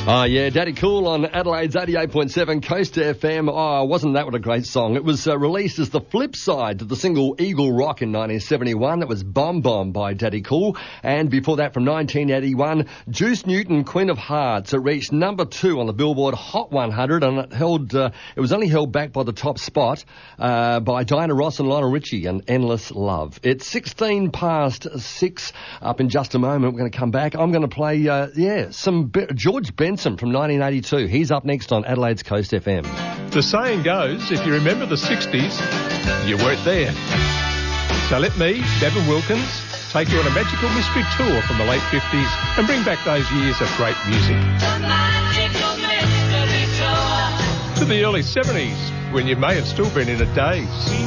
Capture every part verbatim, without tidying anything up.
Oh, yeah, Daddy Cool on Adelaide's eighty-eight point seven Coast F M. Oh, wasn't that what a great song? It was uh, released as the flip side to the single Eagle Rock in nineteen seventy-one. That was Bomb Bomb by Daddy Cool. And before that, from nineteen eighty-one, Juice Newton, Queen of Hearts. It reached number two on the Billboard Hot one hundred, and it held, uh, it was only held back by the top spot uh, by Diana Ross and Lionel Richie and Endless Love. It's sixteen past six. Up in just a moment, we're going to come back. I'm going to play, uh, yeah, some Be- George Benson from nineteen eighty-two. He's up next on Adelaide's Coast F M. The saying goes, if you remember the sixties, you weren't there. So let me, Devin Wilkins, take you on a magical mystery tour from the late fifties and bring back those years of great music. To the early seventies, when you may have still been in a daze.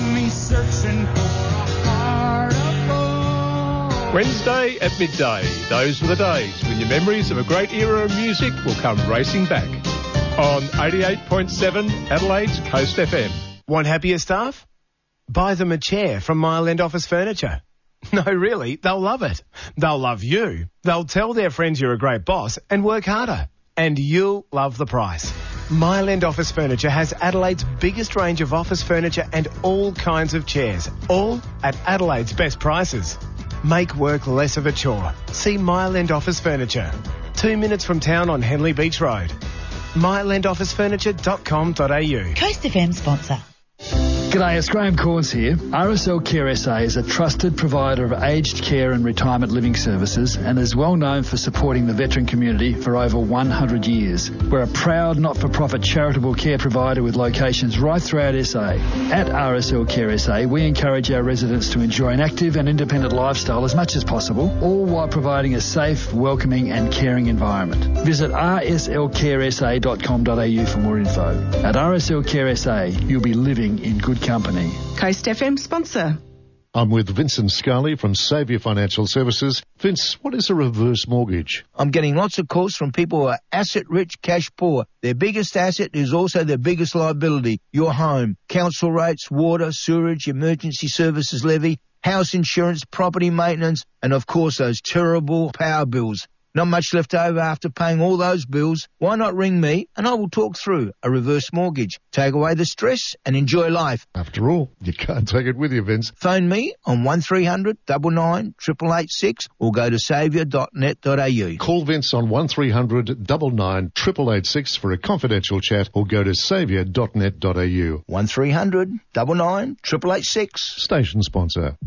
Wednesday at midday, those were the days when your memories of a great era of music will come racing back. On eighty-eight point seven Adelaide's Coast F M. Want happier staff? Buy them a chair from Mile End Office Furniture. No, really, they'll love it. They'll love you. They'll tell their friends you're a great boss and work harder. And you'll love the price. Mile End Office Furniture has Adelaide's biggest range of office furniture and all kinds of chairs, all at Adelaide's best prices. Make work less of a chore. See Mile End Office Furniture. Two minutes from town on Henley Beach Road. mile end office furniture dot com dot a u. Coast F M sponsor. G'day, it's Graham Corns here. R S L Care S A is a trusted provider of aged care and retirement living services and is well known for supporting the veteran community for over one hundred years. We're a proud not-for-profit charitable care provider with locations right throughout S A. At R S L Care S A, we encourage our residents to enjoy an active and independent lifestyle as much as possible, all while providing a safe, welcoming and caring environment. Visit r s l care s a dot com dot a u for more info. At R S L Care S A, you'll be living in good company. Coast F M sponsor. I'm with Vincent Scully from Saviour Financial Services. Vince, what is a reverse mortgage? I'm getting lots of calls from people who are asset-rich, cash-poor. Their biggest asset is also their biggest liability, your home. Council rates, water, sewerage, emergency services levy, house insurance, property maintenance, and of course those terrible power bills. Not much left over after paying all those bills. Why not ring me and I will talk through a reverse mortgage. Take away the stress and enjoy life. After all, you can't take it with you, Vince. Phone me on one three hundred nine nine eight eight eight six or go to saviour dot net dot a u. Call Vince on one three hundred nine nine eight eight eight six for a confidential chat or go to saviour dot net dot a u. one three hundred nine nine eight eight eight six. Station sponsor.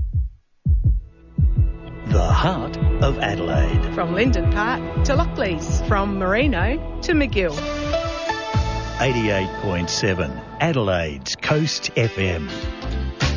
The heart of Adelaide. From Linden Park to Lockleys, from Merino to McGill. eighty-eight point seven Adelaide's Coast F M.